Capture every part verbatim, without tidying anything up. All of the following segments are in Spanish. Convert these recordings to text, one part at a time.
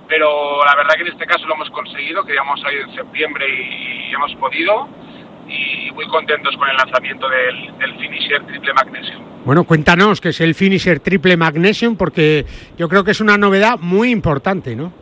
pero la verdad que en este caso lo hemos conseguido, queríamos salir en septiembre y, y hemos podido, y muy contentos con el lanzamiento del, del Finisher Triple Magnesium. Bueno, cuéntanos qué es el Finisher Triple Magnesium, porque yo creo que es una novedad muy importante, ¿no?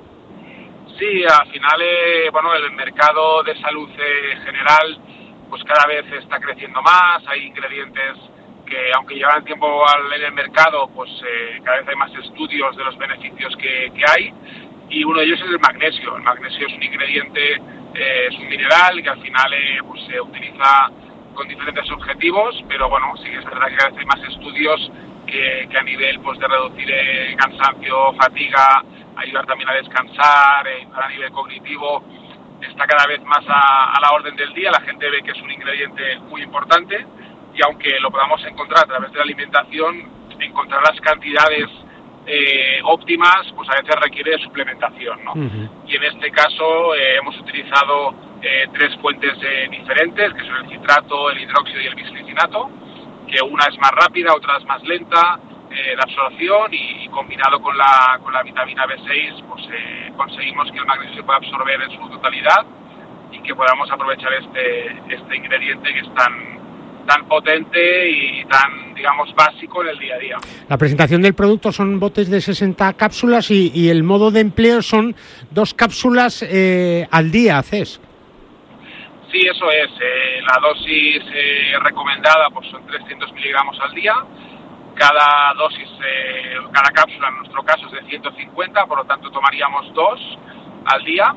Sí, al final, eh, bueno, el mercado de salud eh, general, pues cada vez está creciendo más, hay ingredientes que, aunque llevan tiempo al, en el mercado, pues eh, cada vez hay más estudios de los beneficios que, que hay, y uno de ellos es el magnesio. El magnesio es un ingrediente, eh, es un mineral que al final eh, pues se utiliza con diferentes objetivos, pero bueno, sí que es verdad que cada vez hay más estudios que, que a nivel pues de reducir eh, cansancio, fatiga, ayudar también a descansar, eh, a nivel cognitivo, está cada vez más a, a la orden del día. La gente ve que es un ingrediente muy importante, y aunque lo podamos encontrar a través de la alimentación, encontrar las cantidades eh, óptimas, pues a veces requiere suplementación, ¿no? Uh-huh. Y en este caso eh, hemos utilizado eh, tres fuentes eh, diferentes, que son el citrato, el hidróxido y el bisglicinato, que una es más rápida, otra es más lenta eh, de absorción, y, y combinado con la, con la vitamina B seis, pues eh, conseguimos que el magnesio se pueda absorber en su totalidad y que podamos aprovechar este, este ingrediente que es tan tan potente y tan, digamos, básico en el día a día. La presentación del producto son botes de sesenta cápsulas y, y el modo de empleo son dos cápsulas eh, al día, ¿haces? Sí, eso es. Eh, la dosis eh, recomendada pues son trescientos miligramos al día. Cada dosis, eh, cada cápsula en nuestro caso es de ciento cincuenta, por lo tanto tomaríamos dos al día.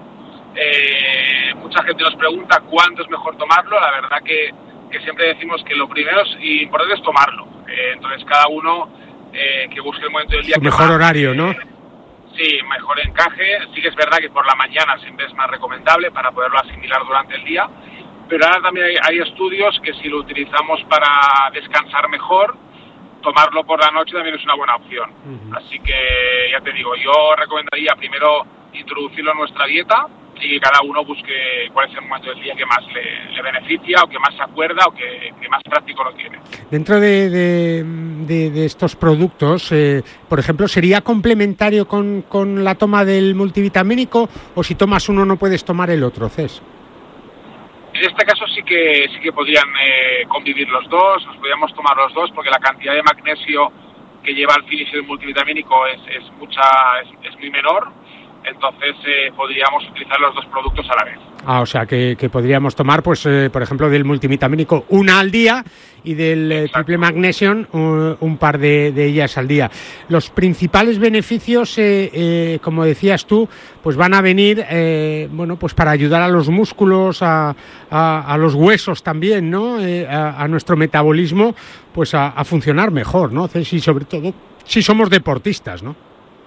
Eh, mucha gente nos pregunta cuándo es mejor tomarlo. La verdad que que siempre decimos que lo primero es, y importante es tomarlo. Eh, entonces cada uno eh, que busque el momento del día. Su que mejor más, horario, ¿no? Eh, sí, mejor encaje. Sí que es verdad que por la mañana siempre es más recomendable para poderlo asimilar durante el día, pero ahora también hay, hay estudios que si lo utilizamos para descansar mejor, tomarlo por la noche también es una buena opción. Uh-huh. Así que ya te digo, yo recomendaría primero introducirlo en nuestra dieta y que cada uno busque cuál es el momento del día que más le, le beneficia, o que más se acuerda, o que, que más práctico lo tiene. Dentro de, de, de, de estos productos, eh, por ejemplo, ¿sería complementario con, con la toma del multivitamínico, o si tomas uno no puedes tomar el otro, Cés? En este caso sí que sí que podrían eh, convivir los dos, nos podríamos tomar los dos, porque la cantidad de magnesio que lleva el Finisher multivitamínico es, es, mucha, es, es muy menor. Entonces eh, podríamos utilizar los dos productos a la vez. Ah, o sea que, que podríamos tomar, pues, eh, por ejemplo, del multivitamínico una al día y del eh, triple magnesium un, un par de, de ellas al día. Los principales beneficios, eh, eh, como decías tú, pues van a venir, eh, bueno, pues para ayudar a los músculos, a, a, a los huesos también, ¿no? Eh, a, a nuestro metabolismo, pues a, a funcionar mejor, ¿no? Y sobre todo si somos deportistas, ¿no?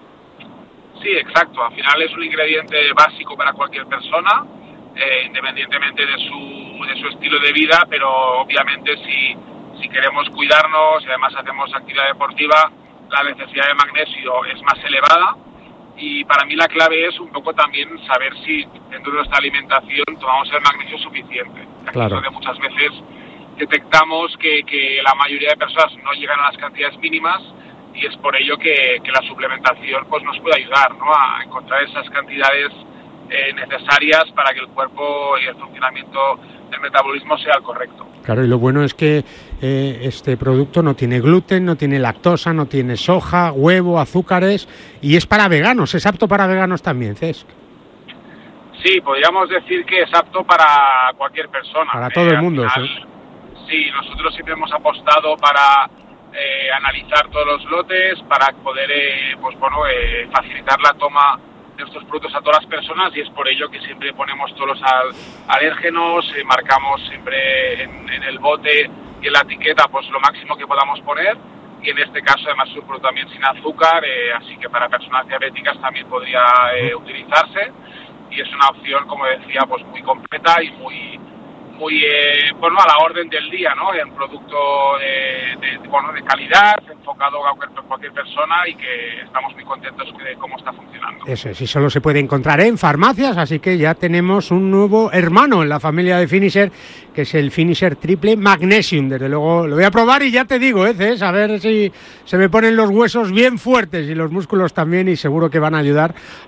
Sí, exacto. Al final es un ingrediente básico para cualquier persona, eh, independientemente de su, de su estilo de vida, pero obviamente si, si queremos cuidarnos y además hacemos actividad deportiva, la necesidad de magnesio es más elevada, y para mí la clave es un poco también saber si dentro de nuestra alimentación tomamos el magnesio suficiente. Aquí es donde muchas veces detectamos que, que la mayoría de personas no llegan a las cantidades mínimas, y es por ello que, que la suplementación pues nos puede ayudar, ¿no?, a encontrar esas cantidades eh, necesarias para que el cuerpo y el funcionamiento del metabolismo sea el correcto. Claro, y lo bueno es que eh, este producto no tiene gluten, no tiene lactosa, no tiene soja, huevo, azúcares, y es para veganos, es apto para veganos también, Cesc. Sí, podríamos decir que es apto para cualquier persona. Para todo eh, el mundo, final, ¿sí? Sí, nosotros siempre hemos apostado para Eh, analizar todos los lotes para poder eh, pues bueno eh, facilitar la toma de estos productos a todas las personas, y es por ello que siempre ponemos todos los al, alérgenos, eh, marcamos siempre en, en el bote y en la etiqueta pues lo máximo que podamos poner, y en este caso además es un producto también sin azúcar, eh, así que para personas diabéticas también podría eh, utilizarse, y es una opción, como decía, pues muy completa y muy muy eh, bueno, a la orden del día, ¿no? En producto de, de, bueno, de calidad, enfocado a cualquier, cualquier persona, y que estamos muy contentos de cómo está funcionando. Eso sí, solo se puede encontrar en farmacias, así que ya tenemos un nuevo hermano en la familia de Finisher, que es el Finisher Triple Magnesium. Desde luego lo voy a probar y ya te digo, ¿eh, Cés? A ver si se me ponen los huesos bien fuertes y los músculos también, y seguro que van a ayudar